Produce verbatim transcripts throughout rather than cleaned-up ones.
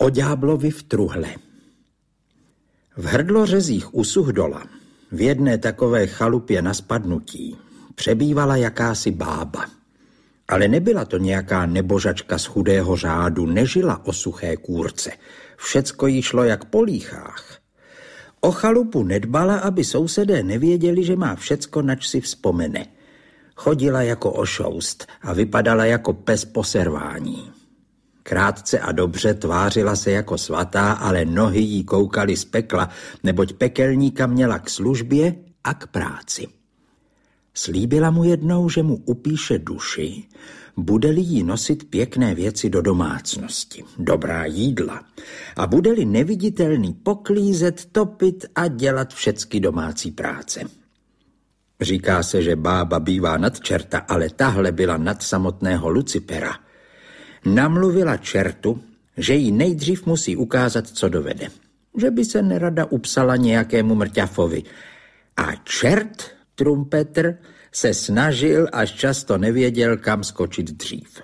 O ďáblovi v truhle. V hrdlořezích u Suchdola, v jedné takové chalupě na spadnutí, přebývala jakási bába. Ale nebyla to nějaká nebožačka z chudého řádu, nežila o suché kůrce. Všecko jí šlo jak po líchách. O chalupu nedbala, aby sousedé nevěděli, že má všecko, nač si vzpomene. Chodila jako ošoust a vypadala jako pes po servání. Krátce a dobře tvářila se jako svatá, ale nohy jí koukaly z pekla, neboť pekelníka měla k službě a k práci. Slíbila mu jednou, že mu upíše duši, bude-li jí nosit pěkné věci do domácnosti, dobrá jídla a bude-li neviditelný poklízet, topit a dělat všecky domácí práce. Říká se, že bába bývá nad čerta, ale tahle byla nad samotného Lucipera. Namluvila čertu, že jí nejdřív musí ukázat, co dovede. Že by se nerada upsala nějakému mrťafovi. A čert, Trumpetr, se snažil, až často nevěděl, kam skočit dřív.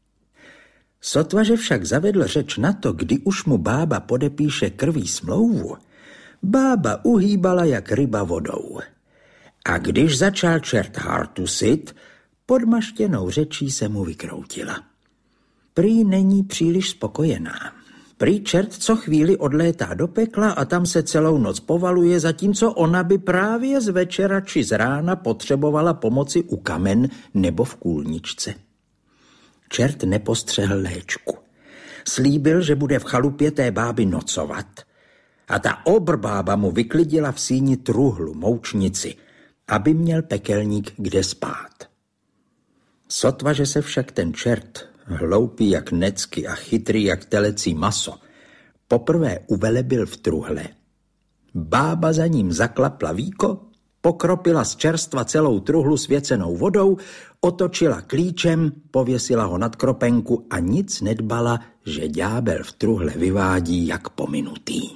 Sotva, že však zavedl řeč na to, kdy už mu bába podepíše krví smlouvu, bába uhýbala jak ryba vodou. A když začal čert hartusit, podmaštěnou řečí se mu vykroutila. Prý není příliš spokojená. Prý čert co chvíli odlétá do pekla a tam se celou noc povaluje, zatímco ona by právě z večera či z rána potřebovala pomoci u kamen nebo v kůlničce. Čert nepostřehl léčku. Slíbil, že bude v chalupě té báby nocovat. A ta obrbába mu vyklidila v síni truhlu, moučnici, aby měl pekelník kde spát. Sotva, že se však ten čert, hloupý jak necky a chytrý jak telecí maso, poprvé uvelebil v truhle, bába za ním zaklapla víko, pokropila z čerstva celou truhlu svěcenou vodou, otočila klíčem, pověsila ho nad kropenku a nic nedbala, že ďábel v truhle vyvádí jak pominutý.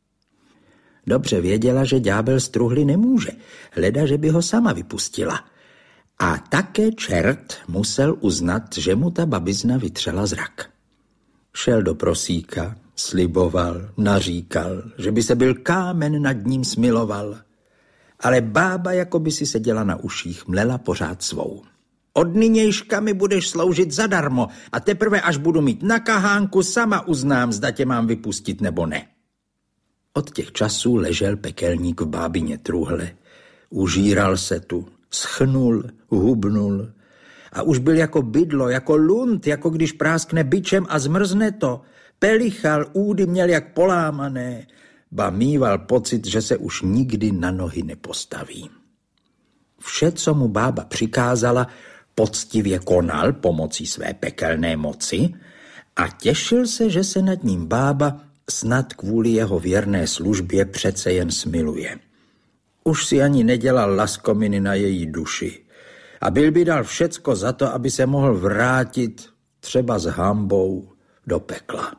Dobře věděla, že ďábel z truhly nemůže, hleda, že by ho sama vypustila. A také čert musel uznat, že mu ta babizna vytřela zrak. Šel do prosíka, sliboval, naříkal, že by se byl kámen nad ním smiloval. Ale bába jako by si seděla na uších, mlela pořád svou. Od nynějška mi budeš sloužit zadarmo a teprve až budu mít na kahánku, sama uznám, zda tě mám vypustit nebo ne. Od těch časů ležel pekelník v bábině truhle, užíral se tu, schnul, hubnul a už byl jako bydlo, jako lund, jako když práskne bičem a zmrzne to. Pelichal, údy měl jak polámané, ba mýval pocit, že se už nikdy na nohy nepostaví. Vše, co mu bába přikázala, poctivě konal pomocí své pekelné moci a těšil se, že se nad ním bába snad kvůli jeho věrné službě přece jen smiluje. Už si ani nedělal laskominy na její duši a byl by dal všecko za to, aby se mohl vrátit třeba s hambou do pekla.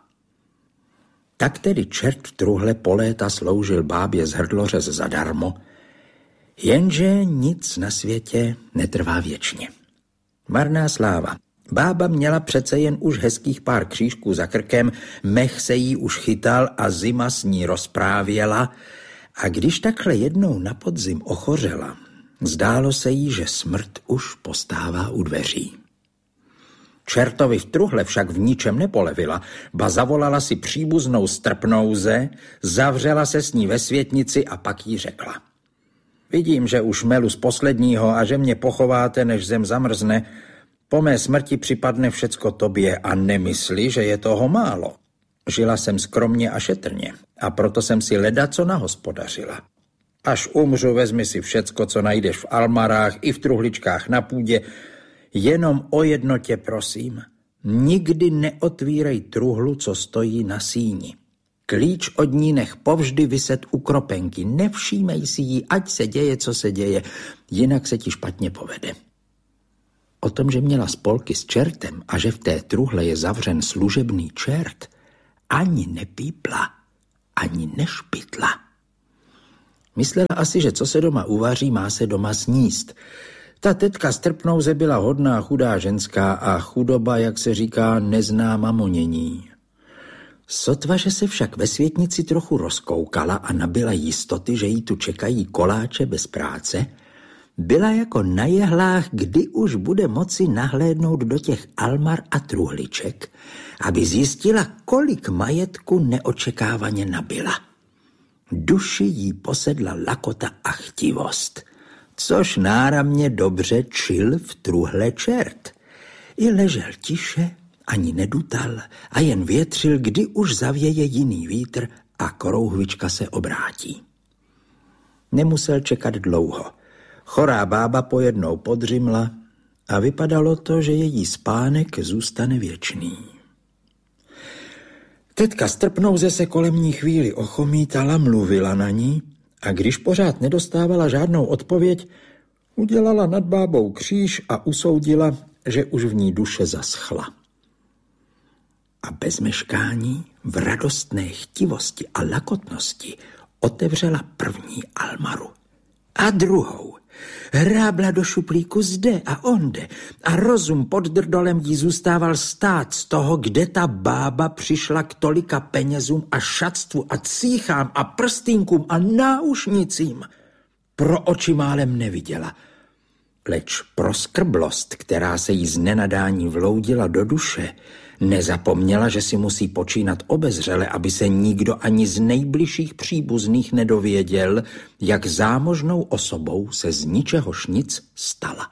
Tak tedy čert v truhle po léta sloužil bábě z hrdlořez zadarmo, jenže nic na světě netrvá věčně. Marná sláva. Bába měla přece jen už hezkých pár křížků za krkem, mech se jí už chytal a zima s ní rozprávěla, a když takhle jednou na podzim ochořela, zdálo se jí, že smrt už postává u dveří. Čertovi v truhle však v ničem nepolevila, ba zavolala si příbuznou strpnouze, zavřela se s ní ve světnici a pak jí řekla: Vidím, že už melu z posledního a že mě pochováte, než zem zamrzne. Po mé smrti připadne všecko tobě a nemysli, že je toho málo. Žila jsem skromně a šetrně a proto jsem si ledaco nahospodařila. Až umřu, vezmi si všecko, co najdeš v almarách i v truhličkách na půdě. Jenom o jedno tě prosím, nikdy neotvírej truhlu, co stojí na síni. Klíč od ní nech povždy viset u kropenky, nevšímej si jí, ať se děje, co se děje, jinak se ti špatně povede. O tom, že měla spolky s čertem a že v té truhle je zavřen služebný čert, ani nepípla, ani nešpitla. Myslela asi, že co se doma uvaří, má se doma sníst. Ta tetka strpnouze byla hodná chudá ženská a chudoba, jak se říká, nezná mamonění. Sotva, že se však ve světnici trochu rozkoukala a nabyla jistoty, že jí tu čekají koláče bez práce, byla jako na jehlách, kdy už bude moci nahlédnout do těch almar a truhliček, aby zjistila, kolik majetku neočekávaně nabyla. Duši jí posedla lakota a chtivost, což náramně dobře čil v truhle čert. I ležel tiše, ani nedutal a jen větřil, kdy už zavěje jiný vítr a korouhvička se obrátí. Nemusel čekat dlouho. Chorá bába pojednou podřimla a vypadalo to, že její spánek zůstane věčný. Tetka strpnouze se kolem ní chvíli ochomítala, mluvila na ní a když pořád nedostávala žádnou odpověď, udělala nad bábou kříž a usoudila, že už v ní duše zaschla. A bez meškání, v radostné chtivosti a lakotnosti otevřela první almaru. A druhou. Hrábla do šuplíku zde a onde a rozum pod drdolem jí zůstával stát z toho, kde ta bába přišla k tolika penězům a šatstvu a cíchám a prstýnkům a náušnicím. Pro oči málem neviděla, leč pro skrblost, která se jí z nenadání vloudila do duše, nezapomněla, že si musí počínat obezřele, aby se nikdo ani z nejbližších příbuzných nedověděl, jak zámožnou osobou se z ničehož nic stala.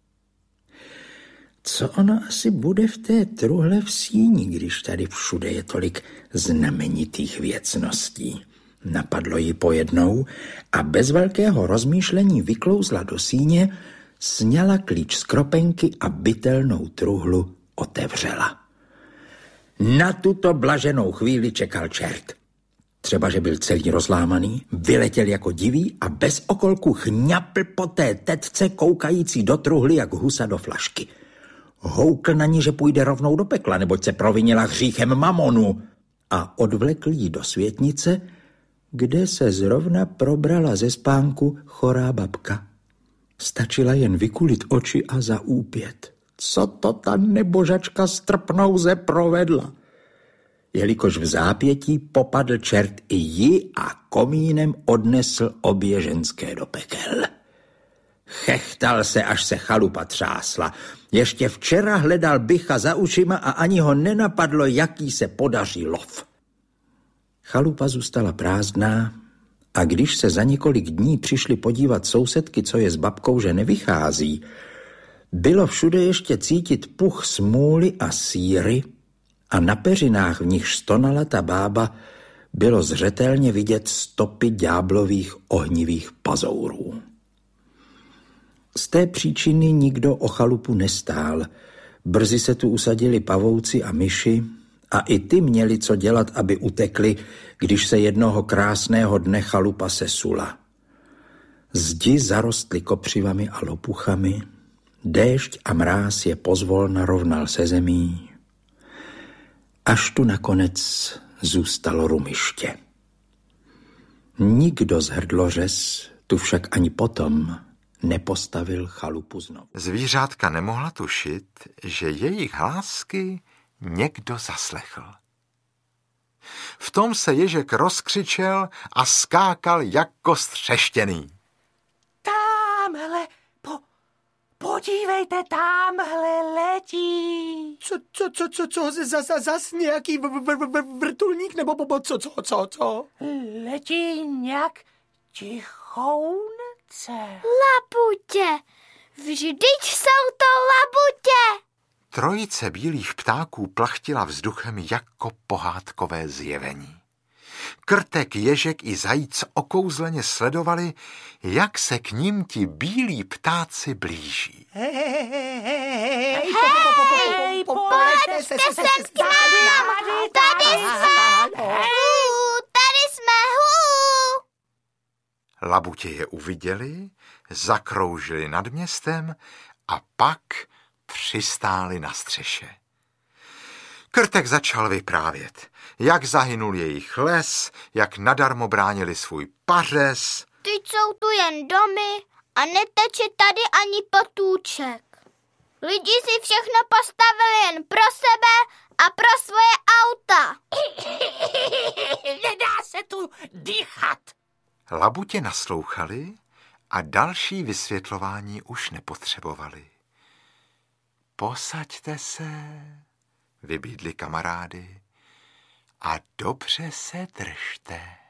Co ona asi bude v té truhle v síni, když tady všude je tolik znamenitých věcností? Napadlo ji pojednou a bez velkého rozmýšlení vyklouzla do síně, sňala klíč z kropenky a bytelnou truhlu otevřela. Na tuto blaženou chvíli čekal čert. Třeba, že byl celý rozlámaný, vyletěl jako divý a bez okolku chňapl po té tetce koukající do truhly jak husa do flašky. Houkl na ní, že půjde rovnou do pekla, neboť se provinila hříchem mamonu a odvlekl jí do světnice, kde se zrovna probrala ze spánku chorá babka. Stačila jen vykulit oči a zaúpět. Co to ta nebožačka strpnouze provedla? Jelikož v zápětí popadl čert i ji a komínem odnesl obě ženské do pekel. Chechtal se, až se chalupa třásla. Ještě včera hledal bycha za ušima a ani ho nenapadlo, jaký se podaří lov. Chalupa zůstala prázdná a když se za několik dní přišli podívat sousedky, co je s babkou, že nevychází, bylo všude ještě cítit puch smůly a síry a na peřinách, v nichž stonala ta bába, bylo zřetelně vidět stopy ďáblových ohnivých pazourů. Z té příčiny nikdo o chalupu nestál. Brzy se tu usadili pavouci a myši a i ty měli co dělat, aby utekli, když se jednoho krásného dne chalupa sesula. Zdi zarostly kopřivami a lopuchami, déšť a mráz je pozvolna rovnal se zemí, až tu nakonec zůstalo rumiště. Nikdo z hrdlořez tu však ani potom nepostavil chalupu znovu. Zvířátka nemohla tušit, že jejich hlásky někdo zaslechl. V tom se ježek rozkřičel a skákal jako střeštěný. Támhle, po, podívejte, támhle letí. Co, co, co, co, co, za, za, zas nějaký v, v, v, vrtulník, nebo bo, co, co, co, co? Letí nějak tichounce. Labutě, vždyť jsou to labutě. Trojice bílých ptáků plachtila vzduchem jako pohádkové zjevení. Krtek, ježek i zajíc okouzleně sledovali, jak se k ním ti bílí ptáci blíží. Hej, hej, hej, hej, hej, poleďte se sem k nám, tady jsme, hů, tady jsme, hů. Labutě je uviděli, zakroužili nad městem a pak přistáli na střeše. Krtek začal vyprávět, jak zahynul jejich les, jak nadarmo bránili svůj pařez. Teď jsou tu jen domy a neteče tady ani potůček. Lidi si všechno postavili jen pro sebe a pro svoje auta. dýchat. Labutě naslouchali a další vysvětlování už nepotřebovali. Posaďte se, vybídli kamarády, a dobře se držte.